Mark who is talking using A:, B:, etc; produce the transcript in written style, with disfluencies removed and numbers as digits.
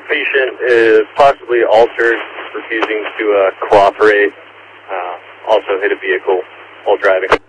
A: patient is possibly altered, refusing to cooperate. Also hit a vehicle while driving.